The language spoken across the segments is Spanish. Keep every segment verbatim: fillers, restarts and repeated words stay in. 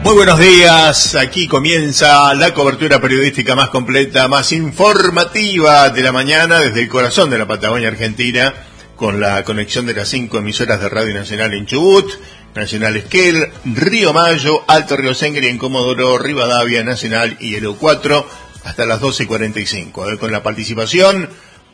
Muy buenos días, aquí comienza la cobertura periodística más completa, más informativa de la mañana desde el corazón de la Patagonia Argentina, con la conexión de las cinco emisoras de Radio Nacional en Chubut, Nacional Esquel, Río Mayo, Alto Río Sengri en Comodoro, Rivadavia, Nacional y el E U cuatro, hasta las doce y cuarenta y cinco, eh, con la participación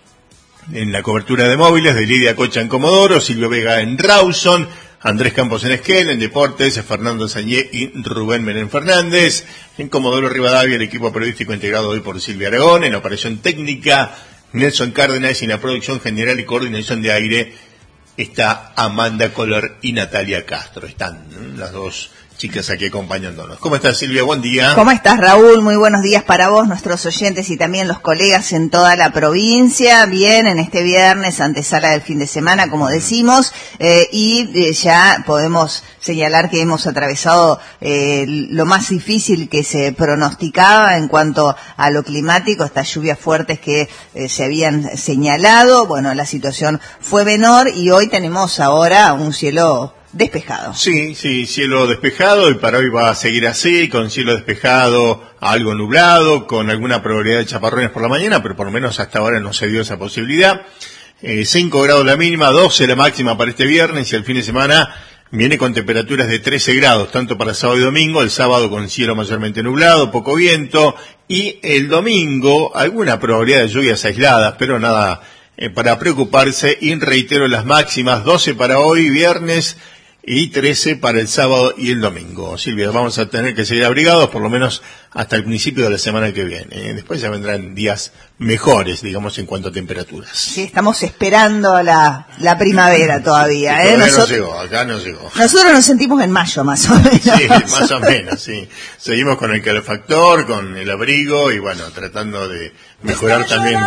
en la cobertura de móviles de Lidia Cocha en Comodoro, Silvio Vega en Rawson, Andrés Campos en Esquel, en Deportes, Fernando Sañé y Rubén Menem Fernández. En Comodoro Rivadavia, el equipo periodístico integrado hoy por Silvia Aragón. En la operación técnica, Nelson Cárdenas. Y en la producción general y coordinación de aire está Amanda Coller y Natalia Castro. Están ¿eh? las dos chicas aquí acompañándonos. ¿Cómo estás, Silvia? Buen día. ¿Cómo estás, Raúl? Muy buenos días para vos, nuestros oyentes y también los colegas en toda la provincia. Bien, en este viernes, antesala del fin de semana, como decimos, eh, y eh, ya podemos señalar que hemos atravesado eh, lo más difícil que se pronosticaba en cuanto a lo climático, estas lluvias fuertes que eh, se habían señalado. Bueno, la situación fue menor y hoy tenemos ahora un cielo despejado. Sí, sí, cielo despejado, y para hoy va a seguir así, con cielo despejado, algo nublado, con alguna probabilidad de chaparrones por la mañana, pero por lo menos hasta ahora no se dio esa posibilidad. Eh, cinco grados la mínima, doce la máxima para este viernes, y el fin de semana viene con temperaturas de trece grados, tanto para sábado y domingo. El sábado con cielo mayormente nublado, poco viento, y el domingo alguna probabilidad de lluvias aisladas, pero nada eh, para preocuparse. Y reitero las máximas, doce para hoy, viernes, y trece para el sábado y el domingo. Silvia, vamos a tener que seguir abrigados por lo menos hasta el principio de la semana que viene. ¿eh? Después ya vendrán días mejores, digamos, en cuanto a temperaturas. Sí, estamos esperando la, la primavera todavía. ¿eh? Todavía nosotros, no llegó, acá no llegó. Nosotros nos sentimos en mayo, más o menos. Sí, más o menos, sí. Seguimos con el calefactor, con el abrigo y, bueno, tratando de mejorar también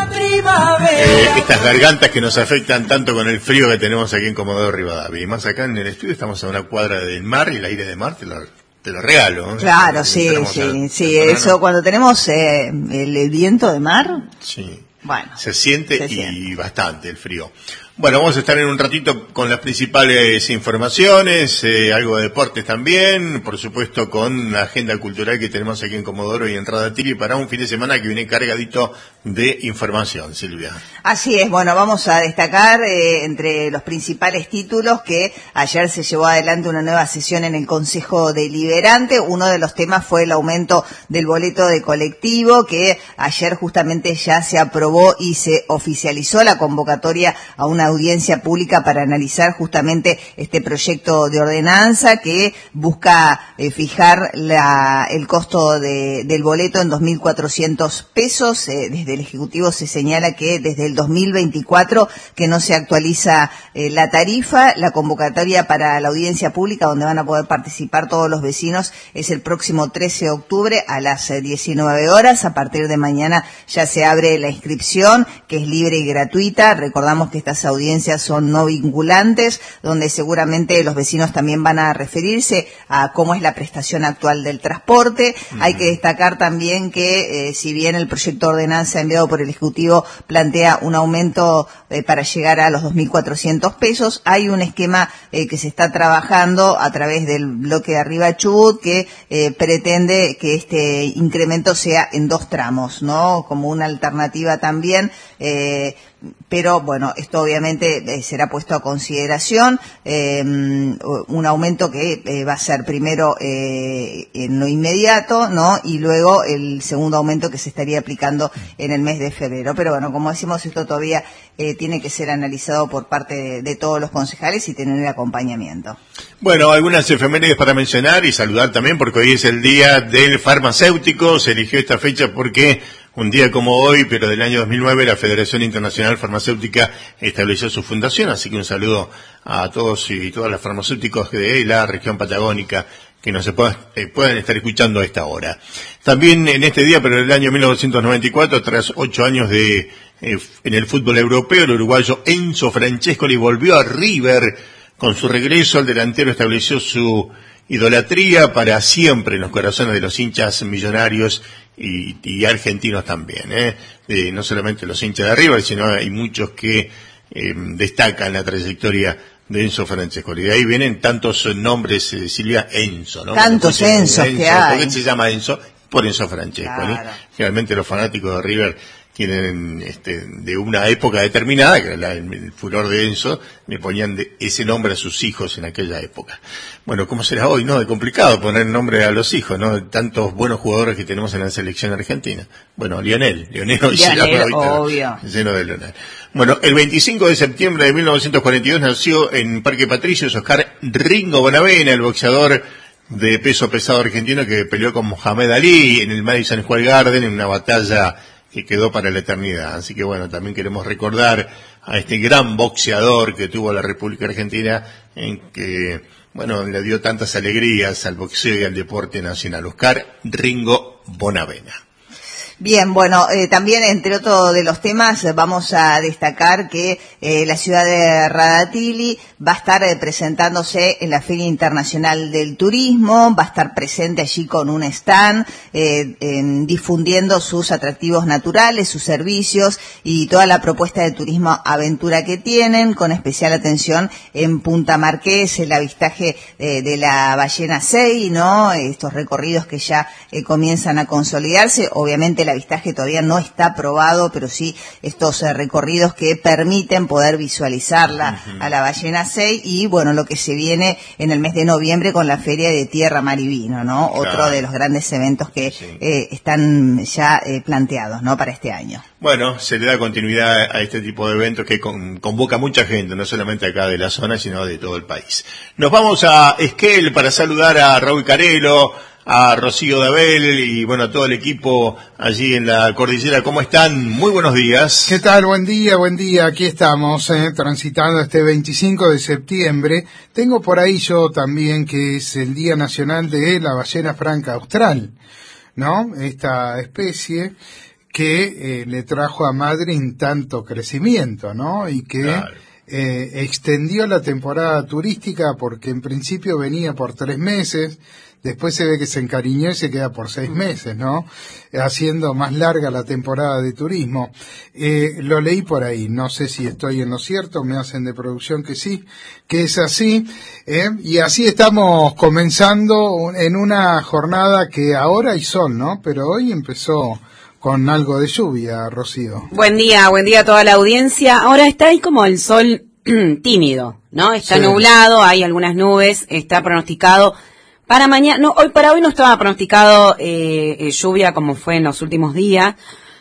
eh, estas gargantas que nos afectan tanto con el frío que tenemos aquí en Comodoro Rivadavia. Y más acá en el estudio estamos a una cuadra del mar, y el aire de mar te lo, te lo regalo. ¿eh? Claro, sí, sí, a, sí, eso cuando tenemos eh, el, el viento de mar. Sí. Bueno, se siente se y siente. bastante el frío. Bueno, vamos a estar en un ratito con las principales informaciones, eh, algo de deportes también, por supuesto con la agenda cultural que tenemos aquí en Comodoro y en Radatili para un fin de semana que viene cargadito de información, Silvia. Así es, bueno, vamos a destacar eh, entre los principales títulos que ayer se llevó adelante una nueva sesión en el Consejo Deliberante. Uno de los temas fue el aumento del boleto de colectivo, que ayer justamente ya se aprobó y se oficializó la convocatoria a una audiencia pública para analizar justamente este proyecto de ordenanza que busca eh, fijar la, el costo de, del boleto en dos mil cuatrocientos pesos. Eh, desde el Ejecutivo se señala que desde el dos mil veinticuatro que no se actualiza eh, la tarifa. La convocatoria para la audiencia pública, donde van a poder participar todos los vecinos, es el próximo trece de octubre a las eh, diecinueve horas. A partir de mañana ya se abre la inscripción, que es libre y gratuita. Recordamos que estas audiencias son no vinculantes, donde seguramente los vecinos también van a referirse a cómo es la prestación actual del transporte. Uh-huh. Hay que destacar también que eh, si bien el proyecto de ordenanza enviado por el Ejecutivo plantea un aumento eh, para llegar a los dos mil cuatrocientos pesos, hay un esquema eh, que se está trabajando a través del bloque de Arriba Chubut que eh, pretende que este incremento sea en dos tramos, ¿no? Como una alternativa también, eh, pero bueno, esto obviamente eh, será puesto a consideración, eh, un aumento que eh, va a ser primero eh, en lo inmediato, ¿no? Y luego el segundo aumento que se estaría aplicando en el mes de febrero. Pero bueno, como decimos, esto todavía eh, tiene que ser analizado por parte de, de todos los concejales y tener acompañamiento. Bueno, algunas efemérides para mencionar y saludar también, porque hoy es el día del farmacéutico. Se eligió esta fecha porque un día como hoy, pero del año dos mil nueve, la Federación Internacional Farmacéutica estableció su fundación, así que un saludo a todos y todas las farmacéuticos de la región patagónica que nos se puedan, eh, puedan estar escuchando a esta hora. También en este día, pero en el año mil novecientos noventa y cuatro, tras ocho años de eh, en el fútbol europeo, el uruguayo Enzo Francescoli volvió a River. Con su regreso, el delantero estableció su idolatría para siempre en los corazones de los hinchas millonarios y, y argentinos también, ¿eh? Eh, no solamente los hinchas de River, sino hay muchos que eh, destacan la trayectoria de Enzo Francescoli. De ahí vienen tantos nombres, eh, Silvia, Enzo, ¿no? Tantos Enzos que hay. ¿Por qué se llama Enzo? Por Enzo Francescoli. Claro. Generalmente los fanáticos de River tienen este, de una época determinada, que era la, el furor de Enzo, le ponían de ese nombre a sus hijos en aquella época. Bueno, ¿cómo será hoy? No, es complicado poner nombre a los hijos, ¿no? Tantos buenos jugadores que tenemos en la selección argentina. Bueno, Lionel, Lionel hoy se llama obvio. Lleno de Lionel. Bueno, el veinticinco de septiembre de mil novecientos cuarenta y dos nació en Parque Patricios Oscar Ringo Bonavena, el boxeador de peso pesado argentino que peleó con Mohamed Ali en el Madison Square Garden en una batalla que quedó para la eternidad. Así que bueno, también queremos recordar a este gran boxeador que tuvo la República Argentina, en que, bueno, le dio tantas alegrías al boxeo y al deporte nacional. Oscar Ringo Bonavena. Bien, bueno, eh, también entre otros de los temas vamos a destacar que eh, la ciudad de Radatili va a estar eh, presentándose en la Feria Internacional del Turismo, va a estar presente allí con un stand, eh, en, difundiendo sus atractivos naturales, sus servicios y toda la propuesta de turismo aventura que tienen, con especial atención en Punta Marqués, el avistaje eh, de la ballena Sei, ¿no? Estos recorridos que ya eh, comienzan a consolidarse, obviamente la el avistaje todavía no está aprobado, pero sí estos eh, recorridos que permiten poder visualizarla uh-huh. a la ballena Sei y bueno, lo que se viene en el mes de noviembre con la Feria de Tierra, Mar y Vino, ¿no? Claro. Otro de los grandes eventos que sí. eh, están ya eh, planteados, ¿no? Para este año. Bueno, se le da continuidad a este tipo de eventos que con, convoca mucha gente, no solamente acá de la zona, sino de todo el país. Nos vamos a Esquel para saludar a Raúl Carelo, a Rocío Dabel y bueno, a todo el equipo allí en la cordillera. ¿Cómo están? Muy buenos días. ¿Qué tal? Buen día, buen día. Aquí estamos, eh, transitando este veinticinco de septiembre. Tengo por ahí yo también que es el Día Nacional de la Ballena Franca Austral, ¿no? Esta especie que eh, le trajo a Madryn tanto crecimiento, ¿no? Y que claro. eh, extendió la temporada turística porque en principio venía por tres meses. Después se ve que se encariñó y se queda por seis meses, ¿no? Haciendo más larga la temporada de turismo. Eh, lo leí por ahí, no sé si estoy en lo cierto, me hacen de producción que sí, que es así. ¿eh? Y así estamos comenzando en una jornada que ahora hay sol, ¿no? Pero hoy empezó con algo de lluvia, Rocío. Buen día, buen día a toda la audiencia. Ahora está ahí como el sol tímido, ¿no? Está sí. nublado, hay algunas nubes, está pronosticado para mañana, no, hoy para hoy no estaba pronosticado eh, eh, lluvia como fue en los últimos días,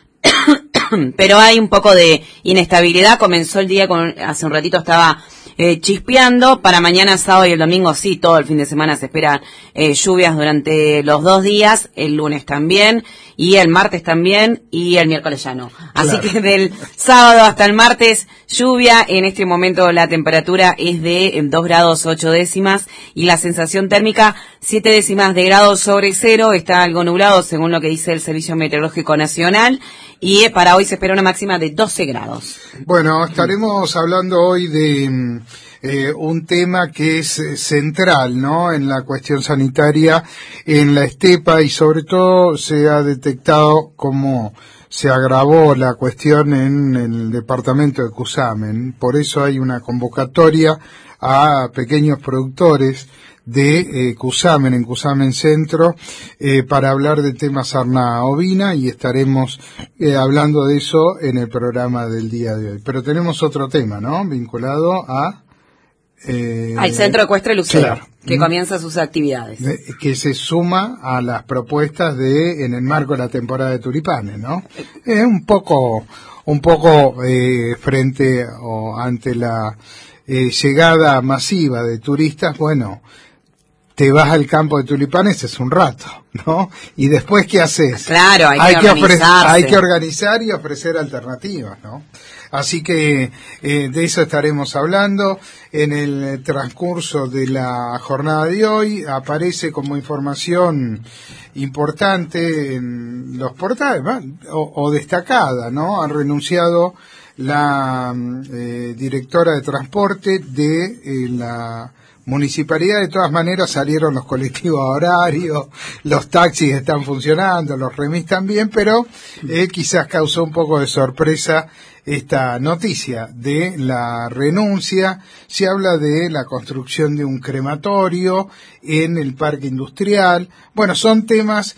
pero hay un poco de inestabilidad. Comenzó el día con, hace un ratito estaba eh, chispeando. Para mañana, sábado y el domingo sí, todo el fin de semana se espera eh, lluvias durante los dos días, el lunes también, y el martes también, y el miércoles ya no. Así claro. que del sábado hasta el martes, lluvia. En este momento la temperatura es de dos grados ocho décimas y la sensación térmica siete décimas de grado sobre cero. Está algo nublado según lo que dice el Servicio Meteorológico Nacional. Y para hoy se espera una máxima de doce grados. Bueno, estaremos hablando hoy de eh, un tema que es central, ¿no? En la cuestión sanitaria en la estepa, y sobre todo se ha detectado cómo se agravó la cuestión en el departamento de Cusamen. Por eso hay una convocatoria a pequeños productores de eh, Cusamen, en Cusamen Centro, eh, para hablar del tema sarna ovina, y estaremos eh, hablando de eso en el programa del día de hoy. Pero tenemos otro tema, ¿no? Vinculado a... Eh, al Centro Ecuestre Lucero, claro. que ¿Mm? comienza sus actividades. De, que se suma a las propuestas de, en el marco de la temporada de tulipanes, ¿no? Es eh, un poco, un poco eh, frente o ante la eh, llegada masiva de turistas, bueno, te vas al campo de tulipanes es un rato, ¿no? Y después, ¿qué haces? Claro, hay, hay que, que organizarse. Hay que organizar y ofrecer alternativas, ¿no? Así que eh, de eso estaremos hablando. En el transcurso de la jornada de hoy aparece como información importante en los portales, o, o destacada, ¿no? Han renunciado la eh, directora de transporte de eh, la municipalidad. De todas maneras salieron los colectivos a horario, los taxis están funcionando, los remis también, pero eh, quizás causó un poco de sorpresa esta noticia de la renuncia. Se habla de la construcción de un crematorio en el parque industrial. Bueno, son temas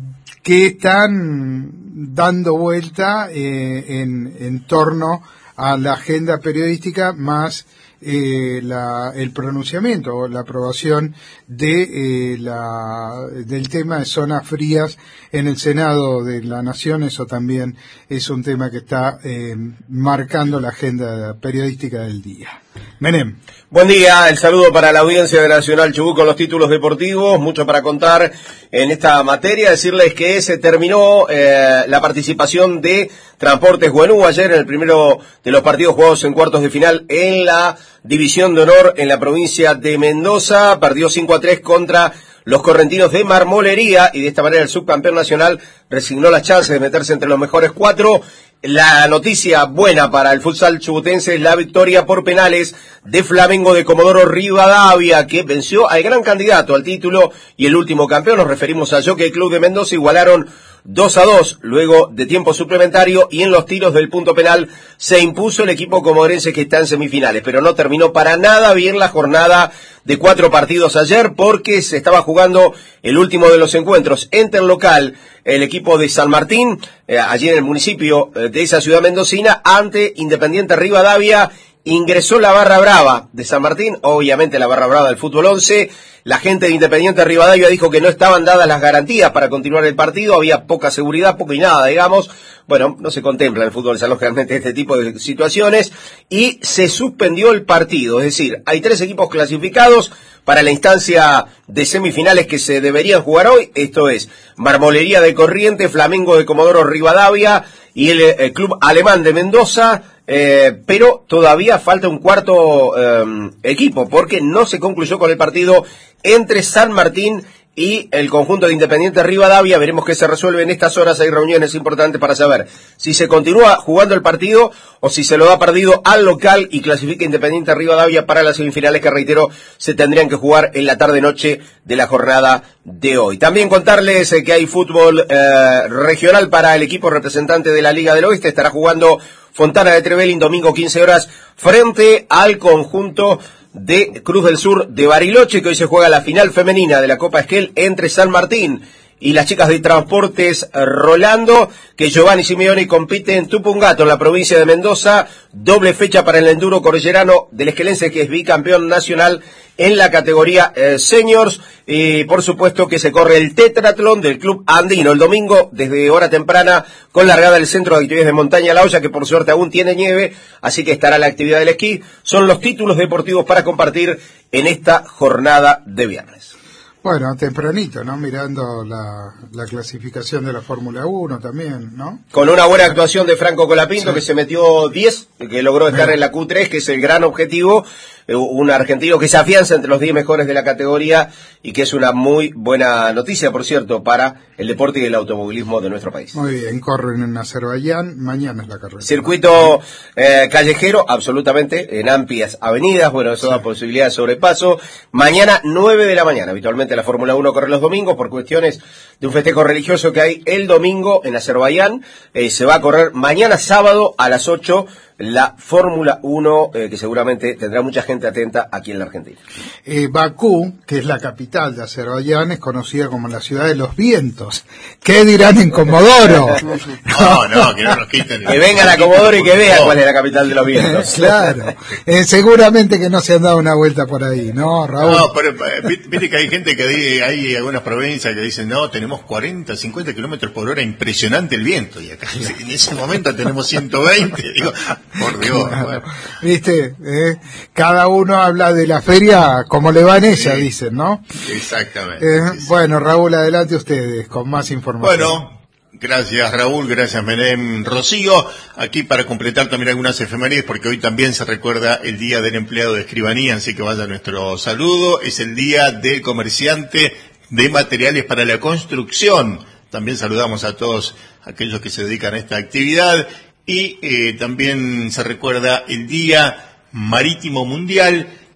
que están dando vuelta eh, en, en torno a la agenda periodística, más eh, la, el pronunciamiento o la aprobación de eh, la, del tema de zonas frías en el Senado de la Nación. Eso también es un tema que está eh, marcando la agenda periodística del día. Menem. Buen día, el saludo para la audiencia de Nacional Chubut con los títulos deportivos, mucho para contar en esta materia. Decirles que se terminó eh, la participación de Transportes Guanú ayer en el primero de los partidos jugados en cuartos de final en la División de Honor en la provincia de Mendoza. Perdió cinco a tres contra los correntinos de Marmolería y de esta manera el subcampeón nacional resignó las chances de meterse entre los mejores cuatro. La noticia buena para el futsal chubutense es la victoria por penales de Flamengo de Comodoro Rivadavia, que venció al gran candidato al título y el último campeón. Nos referimos al Jockey Club de Mendoza. Igualaron dos a dos luego de tiempo suplementario y en los tiros del punto penal se impuso el equipo comodorense, que está en semifinales, pero no terminó para nada bien la jornada de cuatro partidos ayer, porque se estaba jugando el último de los encuentros entre el local, el equipo de San Martín, eh, allí en el municipio eh, de esa ciudad mendocina, ante Independiente Rivadavia. Ingresó la barra brava de San Martín, obviamente la barra brava del fútbol once. La gente de Independiente Rivadavia dijo que no estaban dadas las garantías para continuar el partido, había poca seguridad, poco y nada, digamos. Bueno, no se contempla en el fútbol salón generalmente este tipo de situaciones, y se suspendió el partido. Es decir, hay tres equipos clasificados para la instancia de semifinales que se deberían jugar hoy. Esto es Marmolería de Corrientes, Flamengo de Comodoro Rivadavia y el, el Club Alemán de Mendoza. Eh, pero todavía falta un cuarto eh, equipo, porque no se concluyó con el partido entre San Martín y el conjunto de Independiente Rivadavia. Veremos qué se resuelve en estas horas. Hay reuniones importantes para saber si se continúa jugando el partido o si se lo da perdido al local y clasifica Independiente Rivadavia para las semifinales, que reitero se tendrían que jugar en la tarde-noche de la jornada de hoy. También contarles eh, que hay fútbol eh, regional para el equipo representante de la Liga del Oeste. Estará jugando Fontana de Trevelin domingo quince horas frente al conjunto de Cruz del Sur de Bariloche, que hoy se juega la final femenina de la Copa Esquel entre San Martín y las chicas de Transportes Rolando, que Giovanni Simeoni compite en Tupungato, en la provincia de Mendoza. Doble fecha para el enduro cordillerano del esquelense, que es bicampeón nacional en la categoría eh, seniors. Y por supuesto que se corre el tetratlón del Club Andino el domingo desde hora temprana, con largada del Centro de Actividades de Montaña La Hoya, que por suerte aún tiene nieve, así que estará la actividad del esquí. Son los títulos deportivos para compartir en esta jornada de viernes. Bueno, tempranito, ¿no? Mirando la, la clasificación de la Fórmula uno también, ¿no? Con una buena actuación de Franco Colapinto, sí, que se metió diez, que logró estar Bien. en la Q tres, que es el gran objetivo. Un argentino que se afianza entre los diez mejores de la categoría y que es una muy buena noticia, por cierto, para el deporte y el automovilismo de nuestro país. Muy bien, corren en Azerbaiyán, mañana es la carrera. Circuito eh, callejero, absolutamente, en amplias avenidas. Bueno, eso sí da posibilidad de sobrepaso. Mañana, nueve de la mañana. Habitualmente la Fórmula uno corre los domingos por cuestiones de un festejo religioso que hay el domingo en Azerbaiyán. Eh, se va a correr mañana sábado a las ocho la Fórmula uno, eh, que seguramente tendrá mucha gente atenta aquí en la Argentina. Eh, Bakú, que es la capital de Azerbaiyán, es conocida como la ciudad de los vientos. ¿Qué dirán en Comodoro? No, no, que no nos quiten. Que vengan a Comodoro y que vean cuál es la capital de los vientos. Claro, eh, seguramente que no se han dado una vuelta por ahí, ¿no, Raúl? No, pero eh, viste que hay gente que dice, hay algunas provincias que dicen, no, tenemos cuarenta, cincuenta kilómetros por hora, impresionante el viento, y acá en ese momento tenemos ciento veinte, digo, por Dios. Claro. Bueno. Viste, eh, cada uno habla de la feria como le va en ella, Sí. dicen, ¿no? Exactamente. Eh, Sí, sí. bueno, Raúl, adelante ustedes con más información. Bueno, gracias Raúl, gracias Menem, Rocío, aquí para completar también algunas efemérides, porque hoy también se recuerda el Día del Empleado de Escribanía, así que vaya nuestro saludo. Es el Día del Comerciante de Materiales para la Construcción. También saludamos a todos aquellos que se dedican a esta actividad. Y eh, también se recuerda el Día Marítimo Mundial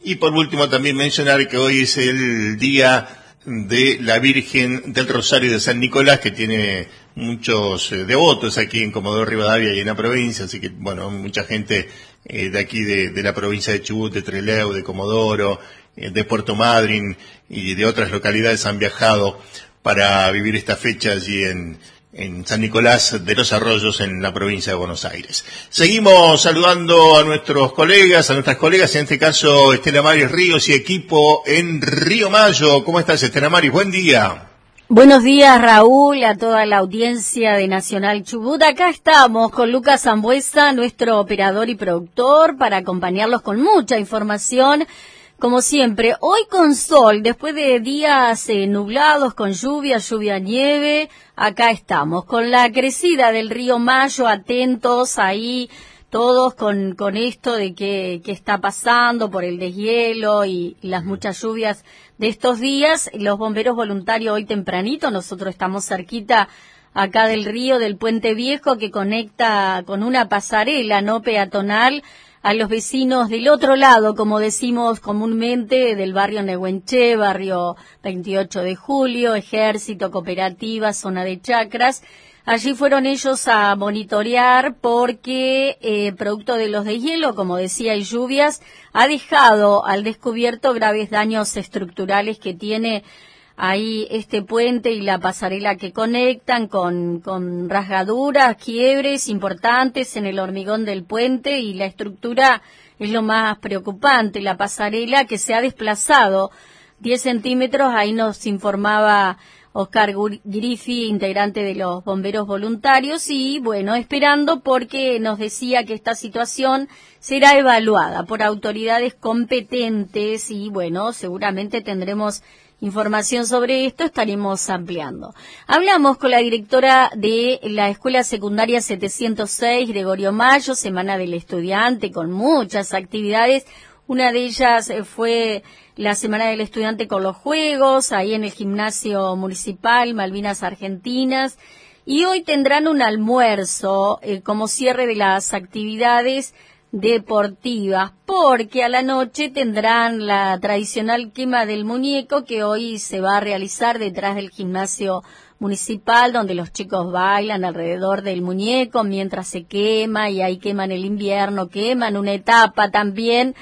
Y por último también mencionar que hoy es el día de la Virgen del Rosario de San Nicolás, que tiene muchos eh, devotos aquí en Comodoro Rivadavia y en la provincia, así que bueno, mucha gente eh, de aquí de, de la provincia de Chubut, de Trelew, de Comodoro, eh, de Puerto Madryn y de otras localidades han viajado para vivir esta fecha allí en en San Nicolás de los Arroyos, en la provincia de Buenos Aires. Seguimos saludando a nuestros colegas, a nuestras colegas, en este caso Estela Maris Ríos y equipo en Río Mayo. ¿Cómo estás, Estela Maris? Buen día. Buenos días, Raúl, a toda la audiencia de Nacional Chubut. Acá estamos con Lucas Zambuesa, nuestro operador y productor, para acompañarlos con mucha información. Como siempre, hoy con sol, después de días eh, nublados, con lluvia, lluvia, nieve, acá estamos, con la crecida del río Mayo, atentos ahí, todos con, con esto de que, que está pasando por el deshielo y, y las muchas lluvias de estos días. Los bomberos voluntarios hoy tempranito, nosotros estamos cerquita acá del río, del Puente Viejo, que conecta con una pasarela no peatonal a los vecinos del otro lado, como decimos comúnmente, del barrio Nehuenché, barrio veintiocho de julio, Ejército, Cooperativa, zona de chacras. Allí fueron ellos a monitorear porque, eh, producto de los deshielos, como decía, y lluvias, ha dejado al descubierto graves daños estructurales que tiene ahí este puente y la pasarela que conectan, con, con rasgaduras, quiebres importantes en el hormigón del puente, y la estructura es lo más preocupante, la pasarela que se ha desplazado diez centímetros, ahí nos informaba Oscar Griffi, integrante de los bomberos voluntarios, y bueno, esperando porque nos decía que esta situación será evaluada por autoridades competentes y bueno, seguramente tendremos información sobre esto, estaremos ampliando. Hablamos con la directora de la Escuela Secundaria setecientos seis, Gregorio Mayo, Semana del Estudiante, con muchas actividades. Una de ellas fue la Semana del Estudiante con los Juegos, ahí en el Gimnasio Municipal, Malvinas Argentinas. Y hoy tendrán un almuerzo eh, como cierre de las actividades deportivas, porque a la noche tendrán la tradicional quema del muñeco que hoy se va a realizar detrás del gimnasio municipal, donde los chicos bailan alrededor del muñeco mientras se quema, y ahí queman el invierno, queman una etapa también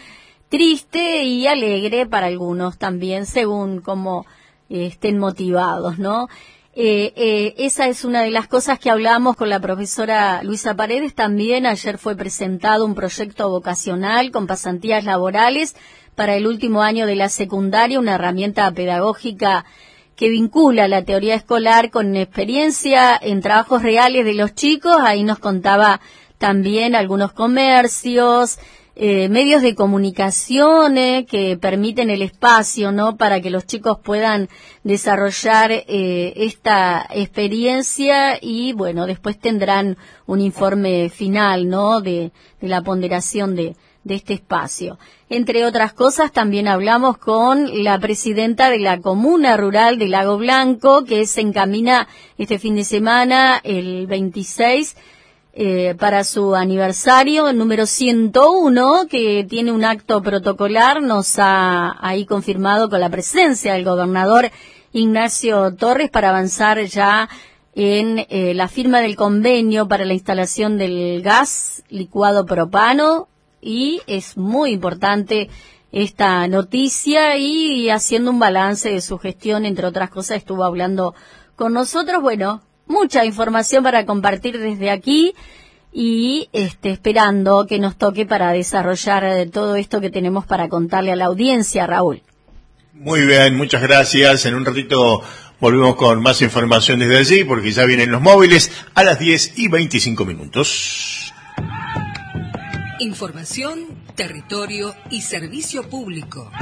triste y alegre para algunos también, según cómo eh, estén motivados, ¿no? Eh, eh, esa es una de las cosas que hablamos con la profesora Luisa Paredes. También ayer fue presentado un proyecto vocacional con pasantías laborales para el último año de la secundaria, una herramienta pedagógica que vincula la teoría escolar con experiencia en trabajos reales de los chicos. Ahí nos contaba también algunos comercios, Eh, medios de comunicación eh, que permiten el espacio, ¿no?, para que los chicos puedan desarrollar eh, esta experiencia, y bueno, después tendrán un informe final, ¿no?, de, de la ponderación de, de este espacio. Entre otras cosas, también hablamos con la presidenta de la Comuna Rural de Lago Blanco, que se encamina este fin de semana, el veintiséis, Eh, para su aniversario número ciento uno, que tiene un acto protocolar. Nos ha ahí confirmado con la presencia del gobernador Ignacio Torres para avanzar ya en eh, la firma del convenio para la instalación del gas licuado propano, y es muy importante esta noticia, y haciendo un balance de su gestión, entre otras cosas, estuvo hablando con nosotros. Bueno, mucha información para compartir desde aquí, y este, esperando que nos toque para desarrollar todo esto que tenemos para contarle a la audiencia, Raúl. Muy bien, muchas gracias. En un ratito volvemos con más información desde allí, porque ya vienen los móviles a las diez y veinticinco minutos. Información, territorio y servicio público.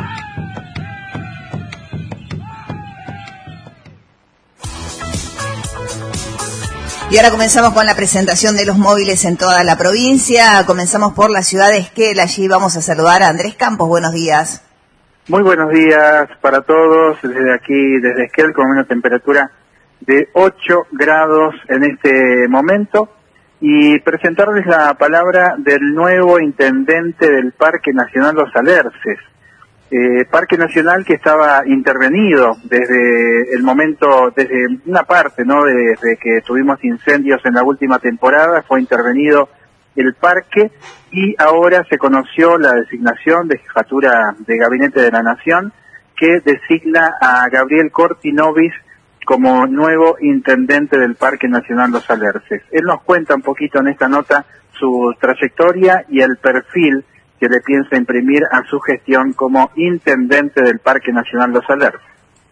Y ahora comenzamos con la presentación de los móviles en toda la provincia. Comenzamos por la ciudad de Esquel. Allí vamos a saludar a Andrés Campos. Buenos días. Muy buenos días para todos. Desde aquí, desde Esquel, con una temperatura de ocho grados en este momento. Y presentarles la palabra del nuevo intendente del Parque Nacional Los Alerces, Eh, Parque Nacional que estaba intervenido desde el momento, desde una parte, ¿no? Desde que tuvimos incendios en la última temporada, fue intervenido el parque y ahora se conoció la designación de Jefatura de Gabinete de la Nación que designa a Gabriel Cortinovis como nuevo intendente del Parque Nacional Los Alerces. Él nos cuenta un poquito en esta nota su trayectoria y el perfil que le piensa imprimir a su gestión como intendente del Parque Nacional Los Alerces.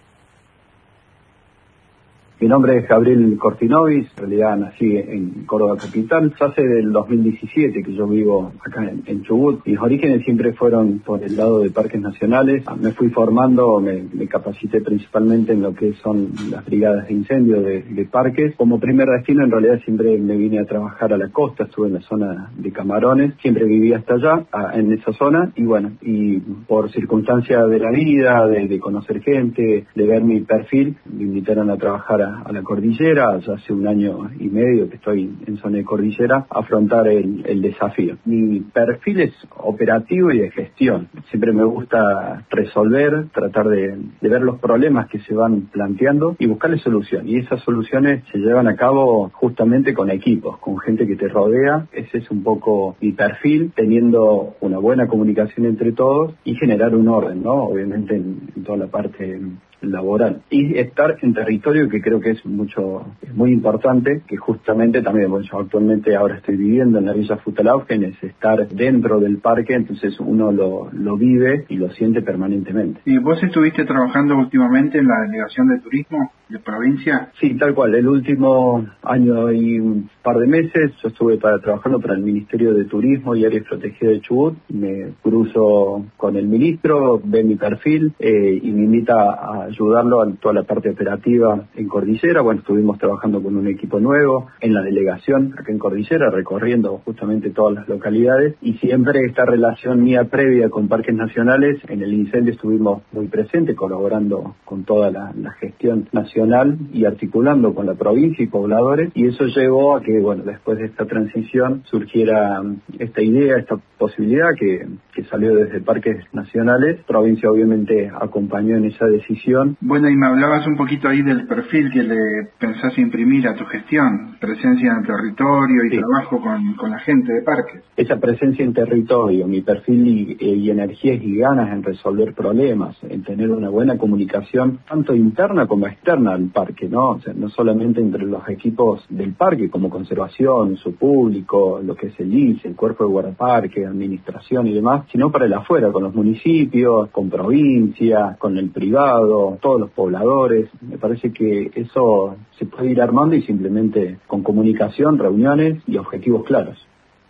Mi nombre es Gabriel Cortinovis, en realidad nací en Córdoba capital. Hace del dos mil diecisiete que yo vivo acá en, en Chubut. Mis orígenes siempre fueron por el lado de parques nacionales. Me fui formando, me, me capacité principalmente en lo que son las brigadas de incendio de, de parques. Como primer destino en realidad siempre me vine a trabajar a la costa, estuve en la zona de Camarones, siempre viví hasta allá, a, en esa zona, y bueno, y por circunstancias de la vida, de, de conocer gente, de ver mi perfil, me invitaron a trabajar a a la cordillera, ya hace un año y medio que estoy en zona de cordillera, a afrontar el, el desafío. Mi perfil es operativo y de gestión. Siempre me gusta resolver, tratar de, de ver los problemas que se van planteando y buscarle solución. Y esas soluciones se llevan a cabo justamente con equipos, con gente que te rodea. Ese es un poco mi perfil, teniendo una buena comunicación entre todos y generar un orden, ¿no? Obviamente en, en toda la parte laboral y estar en territorio, que creo que es mucho es muy importante, que justamente también, bueno, yo actualmente ahora estoy viviendo en la Villa Futalaugen, es estar dentro del parque, entonces uno lo, lo vive y lo siente permanentemente. ¿Y vos estuviste trabajando últimamente en la delegación de turismo de provincia? Sí, tal cual, el último año y un par de meses yo estuve para, trabajando para el Ministerio de Turismo y Áreas Protegidas de Chubut. Me cruzo con el ministro, ve mi perfil eh, y me invita a ayudarlo a toda la parte operativa en Cordillera. Bueno, estuvimos trabajando con un equipo nuevo en la delegación acá en Cordillera, recorriendo justamente todas las localidades, y siempre esta relación mía previa con parques nacionales. En el incendio estuvimos muy presentes, colaborando con toda la, la gestión nacional y articulando con la provincia y pobladores, y eso llevó a que, bueno, después de esta transición surgiera esta idea, esta posibilidad que, que salió desde parques nacionales. Provincia obviamente acompañó en esa decisión. Bueno, y me hablabas un poquito ahí del perfil que le pensás imprimir a tu gestión, presencia en el territorio y sí, trabajo con, con la gente de parques. Esa presencia en territorio, mi perfil y, y energías y ganas en resolver problemas, en tener una buena comunicación, tanto interna como externa al parque, ¿no? O sea, no solamente entre los equipos del parque, como conservación, su público, lo que es el I C E, el cuerpo de guardaparque, administración y demás, sino para el afuera, con los municipios, con provincia, con el privado, todos los pobladores. Me parece que eso se puede ir armando y simplemente con comunicación, reuniones y objetivos claros.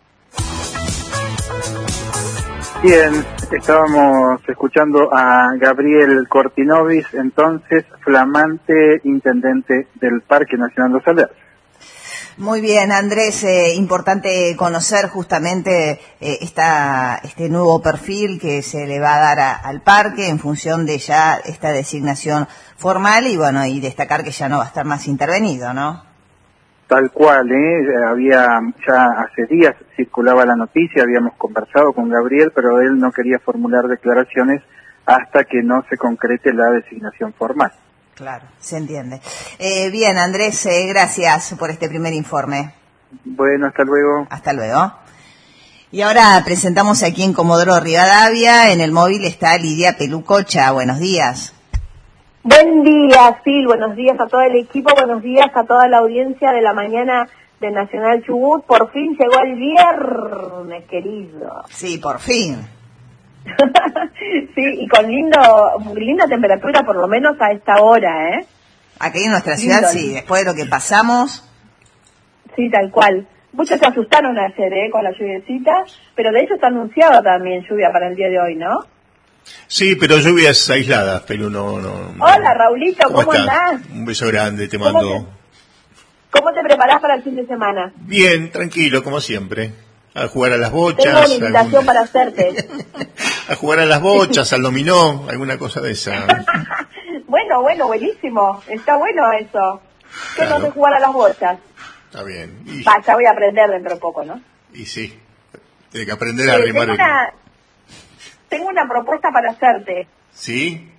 Bien, estábamos escuchando a Gabriel Cortinovis, entonces flamante intendente del Parque Nacional Los Alerces. Muy bien, Andrés, eh, importante conocer justamente eh, esta, este nuevo perfil que se le va a dar a, al parque en función de ya esta designación formal y bueno, y destacar que ya no va a estar más intervenido, ¿no? Tal cual, ¿eh? Había, ya hace días circulaba la noticia, habíamos conversado con Gabriel, pero él no quería formular declaraciones hasta que no se concrete la designación formal. Claro, se entiende. Eh, bien, Andrés, eh, gracias por este primer informe. Bueno, hasta luego. Hasta luego. Y ahora presentamos aquí en Comodoro Rivadavia, en el móvil está Lidia Pelucocha. Buenos días. Buen día, Phil, buenos días a todo el equipo, buenos días a toda la audiencia de la mañana de Nacional Chubut. Por fin llegó el viernes, querido. Sí, por fin. Sí, y con lindo, linda temperatura por lo menos a esta hora, ¿eh? Aquí en nuestra ciudad, lindo. Sí, después de lo que pasamos. Sí, tal cual. Muchos se asustaron ayer, ¿eh? Con la lluviecita, pero de hecho está anunciada también lluvia para el día de hoy, ¿no? Sí, pero lluvias aisladas, pero no... no, no. Hola, Raulito, ¿cómo, ¿cómo andás? Un beso grande, te mando. ¿Cómo te, ¿Cómo te preparás para el fin de semana? Bien, tranquilo, como siempre. A jugar a las bochas. Tengo una invitación algún... para hacerte. A jugar a las bochas, al dominó, alguna cosa de esa. Bueno, bueno, buenísimo. Está bueno eso. ¿Qué claro. No sé jugar a las bochas? Está bien. Y... Va, ya voy a aprender dentro de poco, ¿no? Y sí, tiene que aprender a arrimar una... tengo una propuesta para hacerte. ¿Sí?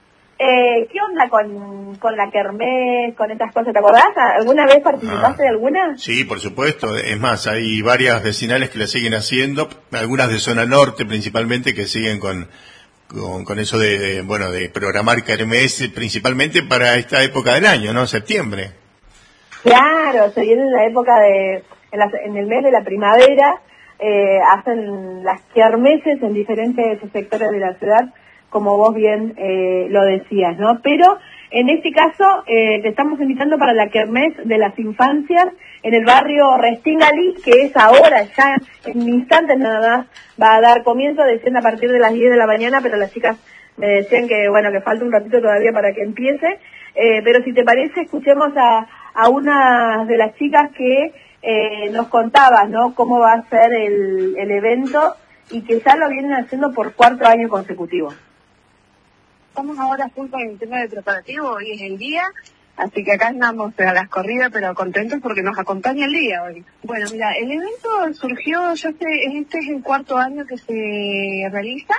Eh, ¿Qué onda con, con la kermés, con estas cosas? ¿Te acordás? ¿Alguna vez participaste Ah, de alguna? Sí, por supuesto. Es más, hay varias vecinales que la siguen haciendo, algunas de zona norte principalmente, que siguen con, con, con eso de, de, bueno, de programar kermés principalmente para esta época del año, ¿no? Septiembre. Claro, se viene en la época de, en, la, en el mes de la primavera, eh, hacen las kermeses en diferentes sectores de la ciudad, como vos bien eh, lo decías, ¿no? Pero en este caso eh, te estamos invitando para la kermés de las infancias en el barrio Restingali, que es ahora, ya en instantes nada más, va a dar comienzo, decían a partir de las diez de la mañana, pero las chicas me decían que, bueno, que falta un ratito todavía para que empiece, eh, pero si te parece, escuchemos a, a una de las chicas que eh, nos contaba, ¿no?, cómo va a ser el, el evento, y que ya lo vienen haciendo por cuarto año consecutivo. Estamos ahora full con el tema de preparativo, hoy es el día, así que acá andamos a las corridas, pero contentos porque nos acompaña el día hoy. Bueno, mira, el evento surgió, ya sé, este es el cuarto año que se realiza.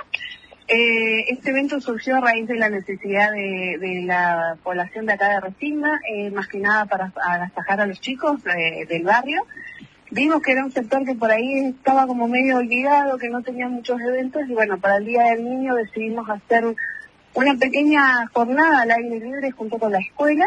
Eh, este evento surgió a raíz de la necesidad de, de la población de acá de Restinga, eh, más que nada para agasajar a los chicos eh, del barrio. Vimos que era un sector que por ahí estaba como medio olvidado, que no tenía muchos eventos, y bueno, para el Día del Niño decidimos hacer una pequeña jornada al aire libre junto con la escuela,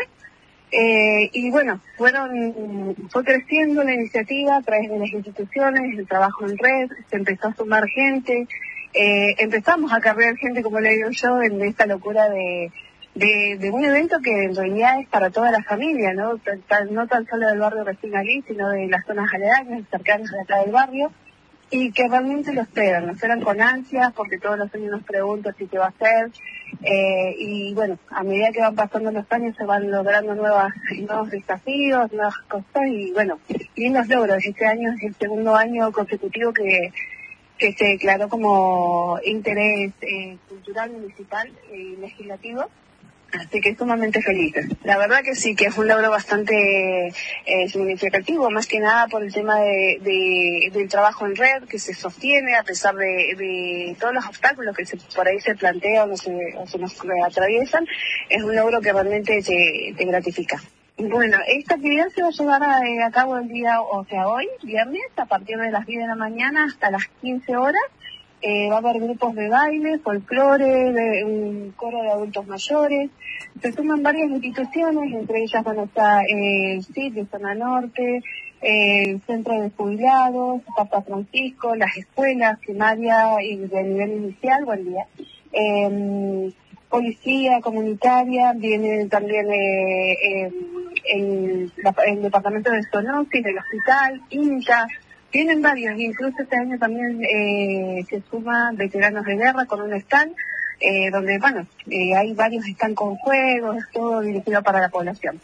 eh, y bueno, fueron fue creciendo la iniciativa a través de las instituciones, el trabajo en red, se empezó a sumar gente, eh, empezamos a cargar gente, como le digo yo, en esta locura de, de, de un evento que en realidad es para toda la familia, ¿no? Tan, no tan solo del barrio Restingalí, sino de las zonas aledañas, cercanas de acá del barrio, y que realmente lo esperan, lo esperan con ansias, porque todos los años nos preguntan si qué va a hacer, eh, y bueno, a medida que van pasando los años se van logrando nuevas, nuevos desafíos, nuevas cosas, y bueno, lindos logros. Este año es el segundo año consecutivo que, que se declaró como interés eh, cultural municipal y legislativo. Así que sumamente felices. La verdad que sí, que es un logro bastante eh, significativo, más que nada por el tema de, de, del trabajo en red, que se sostiene a pesar de, de todos los obstáculos que se, por ahí se plantean o se, o se nos atraviesan. Es un logro que realmente te, te gratifica. Bueno, esta actividad se va a llevar a, a cabo el día, o sea, hoy, viernes, a partir de las diez de la mañana hasta las quince horas. Eh, va a haber grupos de baile, folclore, de, un coro de adultos mayores. Se suman varias instituciones, entre ellas van a estar eh, el C I D de Zona Norte, eh, el Centro de Jubilados, Papa Francisco, las escuelas primarias y de nivel inicial, buen día. Eh, policía comunitaria, viene también eh, eh, el, el departamento de zoonosis, del hospital, INTA. Tienen varios, incluso este año también eh, se suman veteranos de guerra con un stand, eh, donde, bueno, eh, hay varios están con juegos, todo dirigido para la población.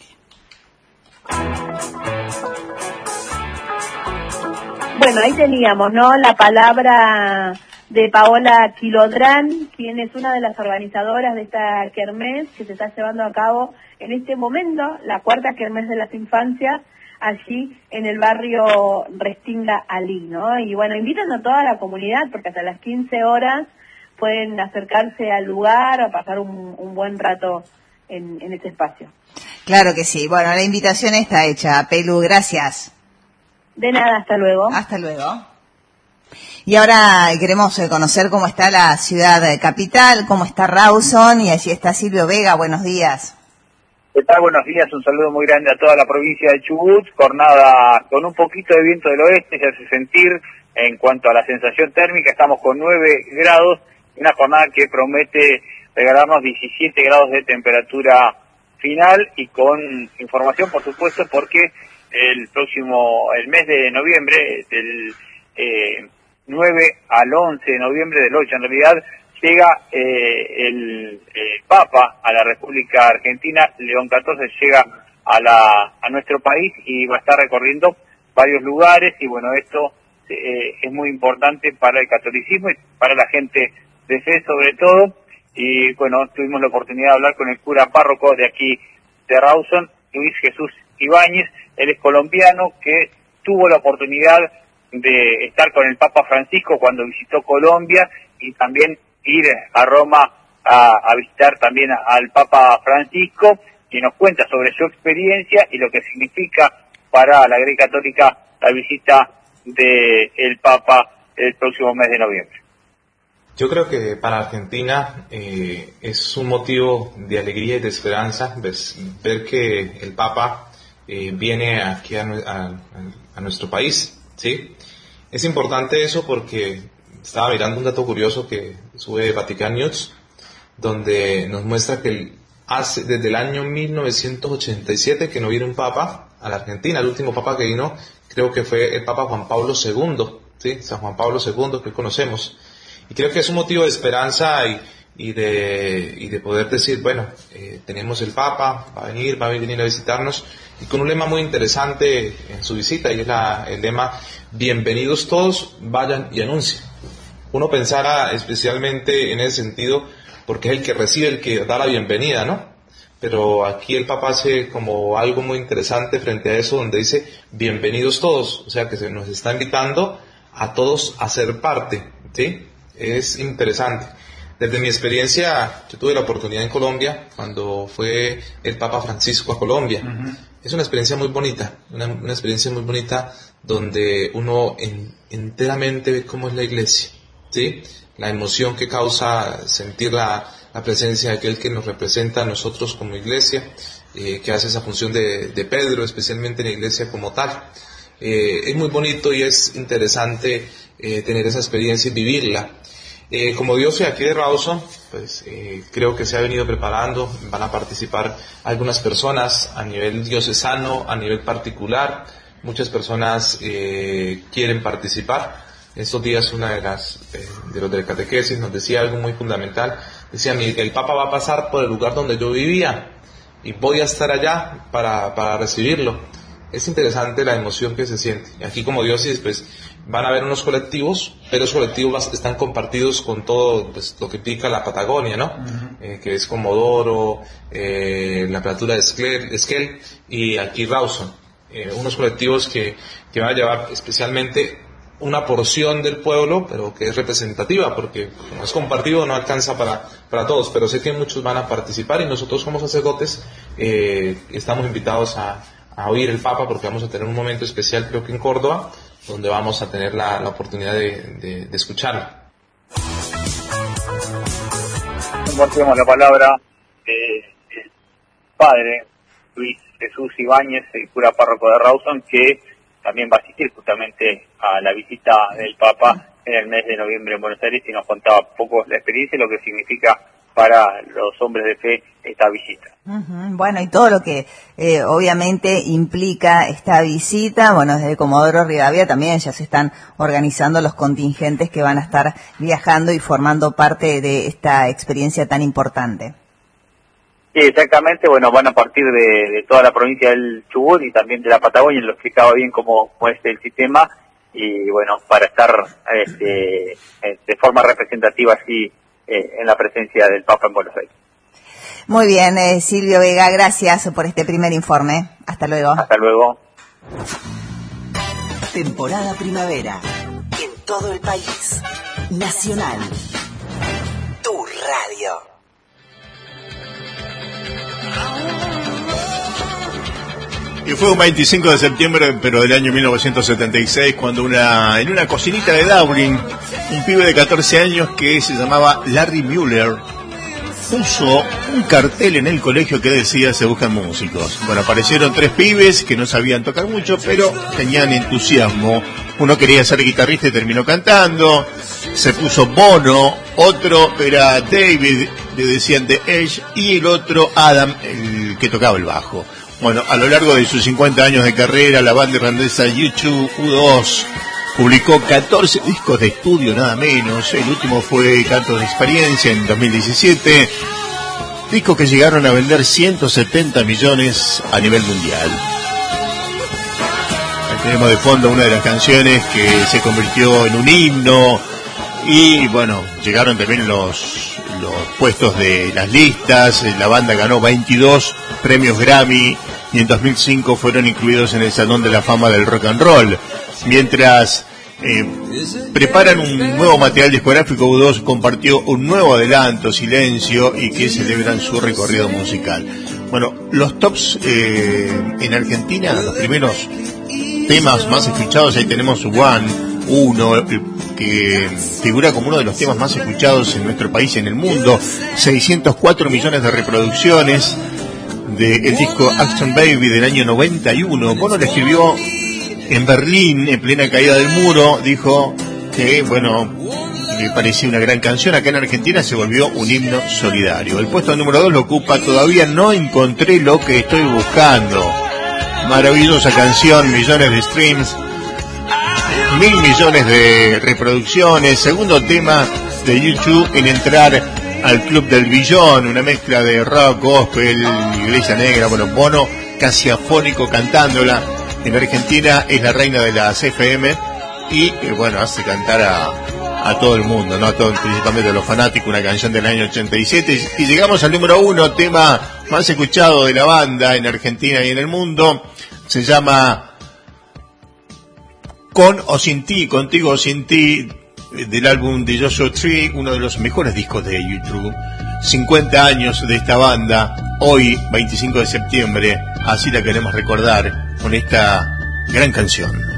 Bueno, ahí teníamos, ¿no?, la palabra de Paola Quilodrán, quien es una de las organizadoras de esta kermés que se está llevando a cabo en este momento, la cuarta kermés de las infancias, allí en el barrio Restingali, ¿no? Y bueno, invitan a toda la comunidad, porque hasta las quince horas pueden acercarse al lugar o pasar un, un buen rato en, en este espacio. Claro que sí. Bueno, la invitación está hecha. Pelu, gracias. De nada, hasta luego. Hasta luego. Y ahora queremos conocer cómo está la ciudad capital, cómo está Rawson, y allí está Silvio Vega. Buenos días. ¿Qué tal? Buenos días, un saludo muy grande a toda la provincia de Chubut. Jornada con un poquito de viento del oeste, se hace sentir en cuanto a la sensación térmica. Estamos con nueve grados, una jornada que promete regalarnos diecisiete grados de temperatura final, y con información, por supuesto, porque el próximo, el mes de noviembre, del eh, nueve al once de noviembre, del ocho en realidad, llega eh, el, el Papa a la República Argentina. León catorce llega a la a nuestro país y va a estar recorriendo varios lugares, y bueno, esto eh, es muy importante para el catolicismo y para la gente de fe sobre todo. Y bueno, tuvimos la oportunidad de hablar con el cura párroco de aquí de Rawson, Luis Jesús Ibáñez. Él es colombiano, que tuvo la oportunidad de estar con el Papa Francisco cuando visitó Colombia, y también ir a Roma a, a visitar también al Papa Francisco, que nos cuenta sobre su experiencia y lo que significa para la Grey Católica la visita del Papa el próximo mes de noviembre. Yo creo que para Argentina eh, es un motivo de alegría y de esperanza ves, ver que el Papa eh, viene aquí a, a, a nuestro país, ¿sí? Es importante eso porque estaba mirando un dato curioso que sube Vatican News, donde nos muestra que el, hace, desde el año mil novecientos ochenta y siete que no viene un Papa a la Argentina. El último Papa que vino creo que fue el Papa Juan Pablo segundo, ¿sí? San Juan Pablo segundo, que conocemos. Y creo que es un motivo de esperanza y, y, de, y de poder decir, bueno, eh, tenemos el Papa, va a venir, va a venir a visitarnos, y con un lema muy interesante en su visita, y es la, el lema, bienvenidos todos, vayan y anuncien. Uno pensara especialmente en ese sentido, porque es el que recibe, el que da la bienvenida, ¿no? Pero aquí el Papa hace como algo muy interesante frente a eso, donde dice, bienvenidos todos, o sea que se nos está invitando a todos a ser parte, ¿sí? Es interesante. Desde mi experiencia, yo tuve la oportunidad en Colombia, cuando fue el Papa Francisco a Colombia. Uh-huh. Es una experiencia muy bonita, una, una experiencia muy bonita donde uno en, enteramente ve cómo es la iglesia, ¿sí? La emoción que causa sentir la, la presencia de aquel que nos representa a nosotros como iglesia, eh, que hace esa función de, de Pedro, especialmente en la iglesia como tal. Eh, es muy bonito y es interesante eh, tener esa experiencia y vivirla. Eh, como diócesis aquí de Rawson, pues eh, creo que se ha venido preparando, van a participar algunas personas a nivel diocesano, a nivel particular, muchas personas eh, quieren participar. Estos días una de las eh, de los de catequesis nos decía algo muy fundamental, decía, el Papa va a pasar por el lugar donde yo vivía y voy a estar allá para, para recibirlo. Es interesante la emoción que se siente. Y aquí como diócesis pues van a haber unos colectivos, pero los colectivos están compartidos con todo pues, lo que pica la Patagonia, ¿no? Uh-huh. Eh, que es Comodoro, eh, la Platura de Esquel, Esquel y aquí Rawson. Eh, unos colectivos que, que van a llevar especialmente una porción del pueblo, pero que es representativa, porque como es compartido no alcanza para, para todos, pero sé que muchos van a participar y nosotros como sacerdotes eh, estamos invitados a, a oír el Papa porque vamos a tener un momento especial creo que en Córdoba, donde vamos a tener la, la oportunidad de, de, de escucharlo. Compartimos la palabra del de padre Luis Jesús Ibáñez, el cura párroco de Rawson, que también va a asistir justamente a la visita del Papa en el mes de noviembre en Buenos Aires, y nos contaba un poco la experiencia y lo que significa para los hombres de fe esta visita. Uh-huh. Bueno, y todo lo que eh, obviamente implica esta visita, bueno, desde Comodoro Rivadavia también ya se están organizando los contingentes que van a estar viajando y formando parte de esta experiencia tan importante. Sí, exactamente, bueno, van a partir de, de toda la provincia del Chubut y también de la Patagonia, lo explicaba bien cómo, cómo es el sistema, y bueno, para estar este, de forma representativa así eh, en la presencia del Papa en Buenos Aires. Muy bien, eh, Silvio Vega, gracias por este primer informe. Hasta luego. Hasta luego. Temporada primavera, en todo el país. Nacional. Tu radio. Y fue un veinticinco de septiembre, pero del año mil novecientos setenta y seis, cuando una en una cocinita de Dublín, un pibe de catorce años que se llamaba Larry Mueller, puso un cartel en el colegio que decía se buscan músicos. Bueno, aparecieron tres pibes que no sabían tocar mucho, pero tenían entusiasmo. Uno quería ser guitarrista y terminó cantando. Se puso Bono, otro era David, le decían The Edge, y el otro Adam, el que tocaba el bajo. Bueno, a lo largo de sus cincuenta años de carrera, la banda irlandesa U dos, U dos publicó catorce discos de estudio, nada menos. El último fue Cantos de Experiencia en dos mil diecisiete. Discos que llegaron a vender ciento setenta millones a nivel mundial. Ahí tenemos de fondo una de las canciones que se convirtió en un himno. Y bueno, llegaron también los, los puestos de las listas. La banda ganó veintidós premios Grammy y en dos mil cinco fueron incluidos en el Salón de la Fama del Rock and Roll. Mientras eh, preparan un nuevo material discográfico. U dos compartió un nuevo adelanto, Silencio, y que celebran su recorrido musical. Bueno, los tops eh, en Argentina, los primeros temas más escuchados, ahí tenemos One, uno, que figura como uno de los temas más escuchados en nuestro país y en el mundo, seiscientos cuatro millones de reproducciones del disco Action Baby del año noventa y uno. Bono lo escribió en Berlín, en plena caída del muro, dijo que, bueno, le parecía una gran canción. Acá en Argentina se volvió un himno solidario. El puesto número dos lo ocupa Todavía no encontré lo que estoy buscando. Maravillosa canción, millones de streams, mil millones de reproducciones. Segundo tema de YouTube en entrar al Club del Billón, una mezcla de rock, gospel, iglesia negra. Bueno, Bono casi afónico cantándola. En Argentina es la reina de las F M y, eh, bueno, hace cantar a, a todo el mundo, ¿no? A todo, principalmente a los fanáticos, una canción del año ochenta y siete. Y llegamos al número uno, tema más escuchado de la banda en Argentina y en el mundo. Se llama Con o Sin Ti, Contigo o Sin Ti, del álbum de Joshua Tree, uno de los mejores discos de YouTube. cincuenta años de esta banda, hoy, veinticinco de septiembre, así la queremos recordar con esta gran canción.